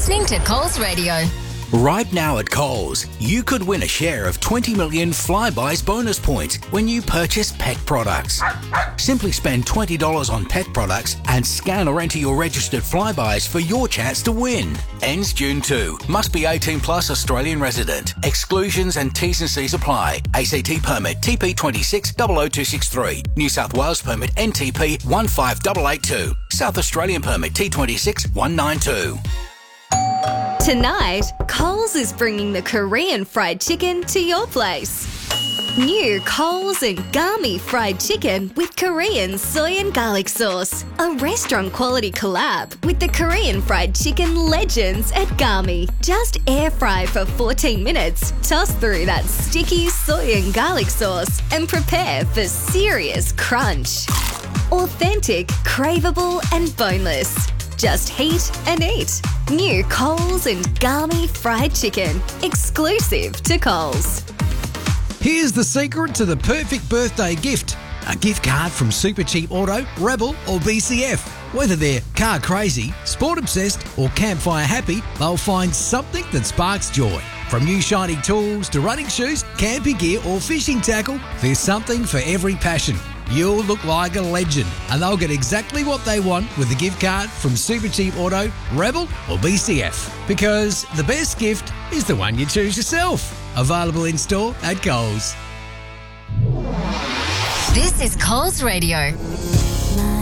listening to Coles Radio. Right now at Coles, you could win a share of 20 million Flybuys bonus points when you purchase pet products. Simply spend $20 on pet products and scan or enter your registered Flybuys for your chance to win. Ends June 2. Must be 18 plus Australian resident. Exclusions and T's and C's apply. ACT permit TP26 00263. New South Wales permit NTP 15882. South Australian permit T26 192. Tonight, Coles is bringing the Korean fried chicken to your place. New Coles and Gami fried chicken with Korean soy and garlic sauce. A restaurant-quality collab with the Korean fried chicken legends at Gami. Just air fry for 14 minutes, toss through that sticky soy and garlic sauce, and prepare for serious crunch. Authentic, craveable, and boneless. Just heat and eat. New Coles and Gami fried chicken. Exclusive to Coles. Here's the secret to the perfect birthday gift. A gift card from Supercheap Auto, Rebel or BCF. Whether they're car crazy, sport obsessed or campfire happy, they'll find something that sparks joy. From new shiny tools to running shoes, camping gear or fishing tackle, there's something for every passion. You'll look like a legend and they'll get exactly what they want with a gift card from Supercheap Auto, Rebel or BCF. Because the best gift is the one you choose yourself. Available in store at Coles. This is Coles Radio.